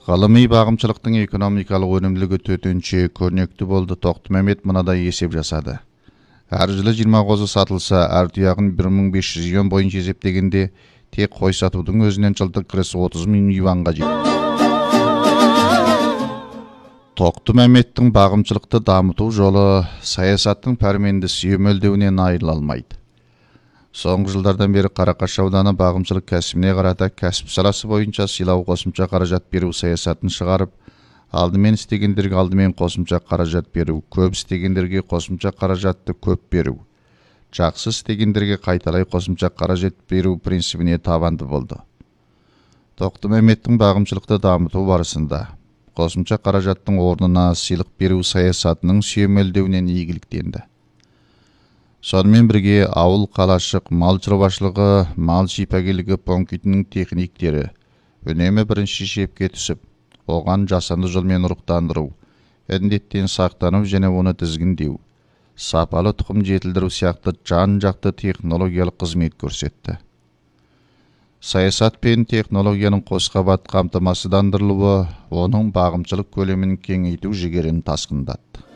Ғылыми бағымшылықтың экономикалық өнімділігі төтенше көрнекті болды. Тоқты Мемет мынадай есеп жасады. Әр жылы 20 қозы сатылса, әр тұяғын 1500 юан бойынша есептегенде, тек қой сатудың өзінен жылдық кірісі 30 000 юанға жетті. Тоқты Меметтің бағымшылықты дамыту жолы саясаттың пәрменді сүйемелдеуінен айырыла алмайды. Соңғы жылдардан бері Қарақаш ауданы бағымшылық кәсібіне қарата кәсіп саласы бойынша сыйлау қосымша қаражат беру саясатын шығарып, алдымен істегендерге алдымен қосымша қаражат беру, көп істегендерге қосымша қаражатты көп беру, жақсы істегендерге қайталай қосымша қаражат беру принципіне табанды болды. Тоқты Меметтің бағымшылықты дамыту барысында қосымша қаражаттың орнына сыйлық беру саясатының сүйемелдеуінен игіліктенді. Сонымен бірге ауыл қалашық мал шаруашылығы, мал шипагерлігі пунктінің техниктері үнемі бірінші шепке түсіп, оған жасанды жолмен ұрықтандыру, індеттен сақтану және оны тізгіндеу, сапалы тұқым жетілдіру сияқты жан-жақты технологиялық қызмет көрсетті. Саясат пен технологияның қосқабат қамтамасыздандырылуы оның бағымшылық көлемін кеңейту жігерін тасқындатты.